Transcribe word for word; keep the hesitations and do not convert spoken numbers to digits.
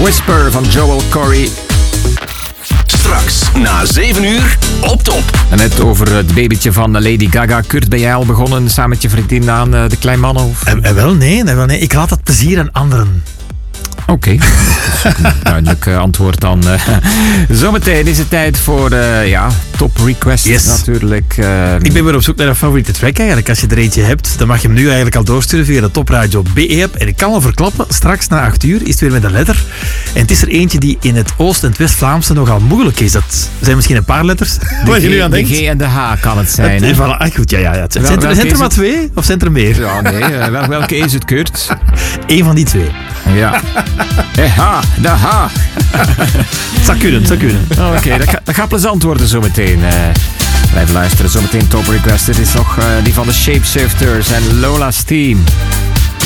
Whisper van Joel Corry. Straks na zeven uur op top. En net over het babytje van Lady Gaga. Kurt, ben jij al begonnen samen met je vriendin aan uh, de Kleinmannen? Of? En, en wel, nee, en wel nee. Ik laat dat plezier aan anderen. Oké, okay. Dat is een duidelijk uh, antwoord dan. Uh, zometeen is het tijd voor uh, ja, top requests yes. natuurlijk. Uh, ik ben weer op zoek naar een favoriete track eigenlijk. Als je er eentje hebt, dan mag je hem nu eigenlijk al doorsturen via de Top Radio B E-app. En ik kan al verklappen, straks na acht uur is het weer met een letter. En het is er eentje die in het Oost- en het West-Vlaamse nogal moeilijk is. Dat zijn misschien een paar letters. Waar je nu aan denkt. De G en de H kan het zijn. Het, voilà, ah, goed, ja, ja, ja. Het, zijn, er, zijn er maar twee of zijn er meer? Ja, nee. Uh, wel, welke is het, Kurt? Eén van die twee. Ja. De H, de H. Het zou kunnen, het zou kunnen. Oké, okay, dat, dat gaat plezant worden zometeen. Uh, blijf luisteren, zometeen Top Request. Dit is nog uh, die van de Shapeshifters en Lola's Team.